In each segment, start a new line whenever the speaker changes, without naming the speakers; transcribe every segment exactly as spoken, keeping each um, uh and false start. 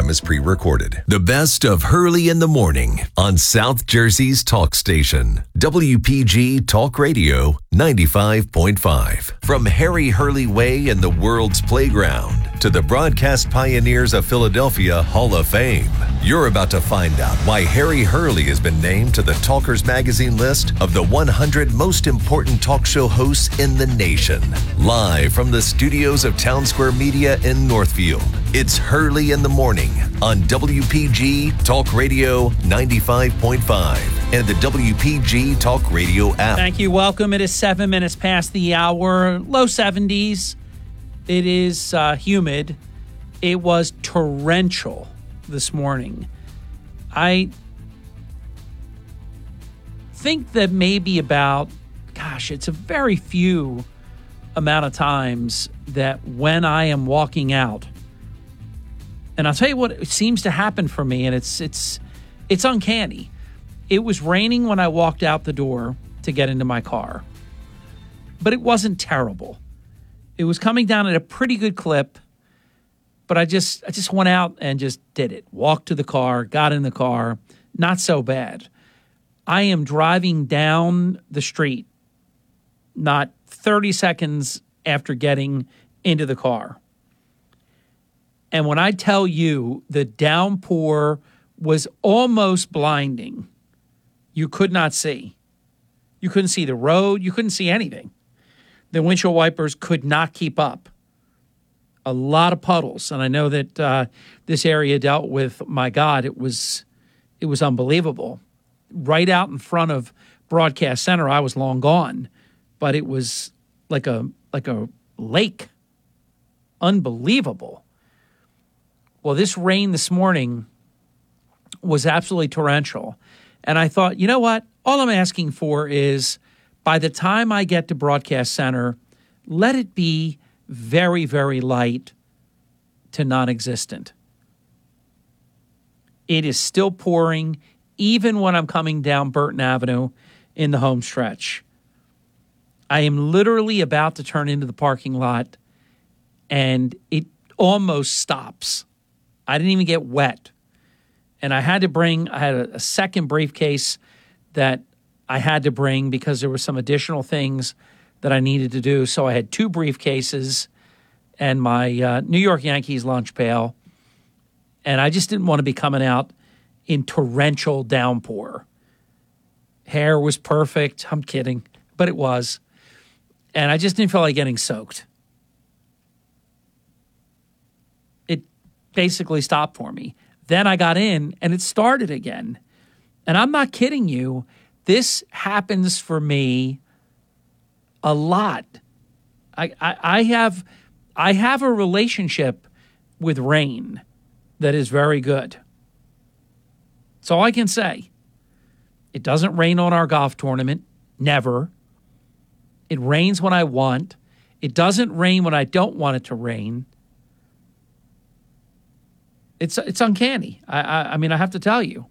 program is pre-recorded. The best of Hurley in the Morning on South Jersey's talk station, W P G Talk Radio ninety-five point five. From Harry Hurley Way in the world's playground to the broadcast pioneers of Philadelphia Hall of Fame, you're about to find out why Harry Hurley has been named to the Talkers Magazine list of the one hundred most important talk show hosts in the nation. Live from the studios of Town Square Media in Northfield, it's Hurley in the Morning on W P G Talk Radio ninety-five point five and the W P G Talk Radio app.
Thank you. Welcome. It is seven minutes past the hour, low seventies. It is uh, humid. It was torrential this morning. I think that maybe about, gosh, it's a very few amount of times that when I am walking out, and I'll tell you what it seems to happen for me, and it's it's it's uncanny. It was raining when I walked out the door to get into my car, but it wasn't terrible. It was coming down at a pretty good clip, but I just I just went out and just did it. Walked to the car, got in the car, not so bad. I am driving down the street not thirty seconds after getting into the car. And when I tell you the downpour was almost blinding, you could not see. You couldn't see the road. You couldn't see anything. The windshield wipers could not keep up. A lot of puddles. And I know that uh, this area dealt with, my God, it was it was unbelievable. Right out in front of Broadcast Center, I was long gone. But it was like a like a lake. Unbelievable. Well, this rain this morning was absolutely torrential. And I thought, you know what? All I'm asking for is by the time I get to Broadcast Center, let it be very, very light to non-existent. It is still pouring, even when I'm coming down Burton Avenue in the home stretch. I am literally about to turn into the parking lot, and it almost stops. I didn't even get wet. And I had to bring, I had a, a second briefcase that I had to bring because there were some additional things that I needed to do. So I had two briefcases and my uh, New York Yankees lunch pail. And I just didn't want to be coming out in torrential downpour. Hair was perfect. I'm kidding, but it was. And I just didn't feel like getting soaked. It basically stopped for me. Then I got in and it started again. And I'm not kidding you. This happens for me a lot. I, I, I have I have a relationship with rain that is very good. That's all I can say. It doesn't rain on our golf tournament. Never. It rains when I want. It doesn't rain when I don't want it to rain. It's it's uncanny. I I, I mean, I have to tell you.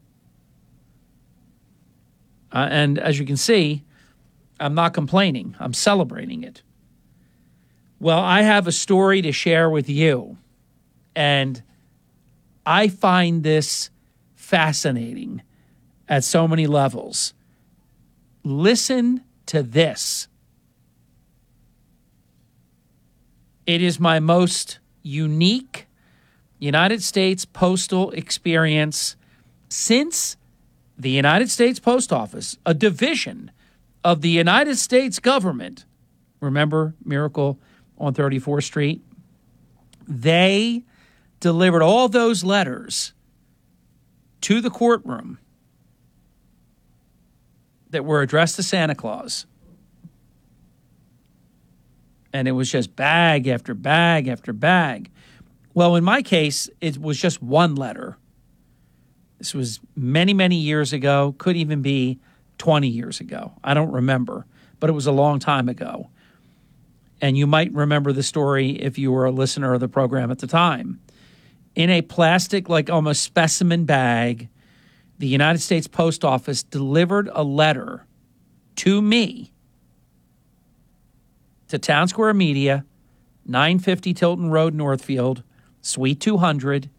Uh, and as you can see, I'm not complaining. I'm celebrating it. Well, I have a story to share with you. And I find this fascinating at so many levels. Listen to this. It is my most unique United States postal experience since the United States Post Office, a division of the United States government, remember Miracle on thirty-fourth Street? They delivered all those letters to the courtroom that were addressed to Santa Claus. And it was just bag after bag after bag. Well, in my case, it was just one letter. This was many, many years ago. Could even be twenty years ago. I don't remember, but it was a long time ago. And you might remember the story if you were a listener of the program at the time. In a plastic, like almost specimen bag, the United States Post Office delivered a letter to me, to Town Square Media, nine fifty Tilton Road, Northfield, Suite two hundred,